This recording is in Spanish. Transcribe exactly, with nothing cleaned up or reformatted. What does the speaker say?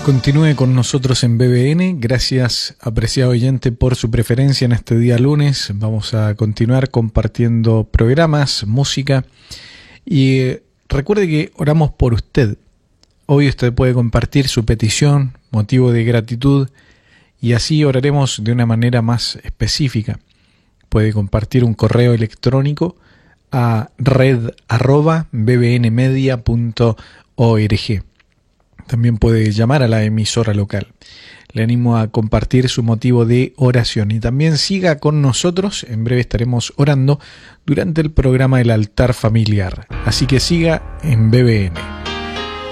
Continúe con nosotros en B B N. Gracias, apreciado oyente, por su preferencia en este día lunes. Vamos a continuar compartiendo programas, música. Y eh, recuerde que oramos por usted. Hoy usted puede compartir su petición, motivo de gratitud, y así oraremos de una manera más específica. Puede compartir un correo electrónico a red arroba bbnmedia punto org. También puede llamar a la emisora local. Le animo a compartir su motivo de oración y también siga con nosotros. En breve estaremos orando durante el programa El Altar Familiar. Así que siga en B B N.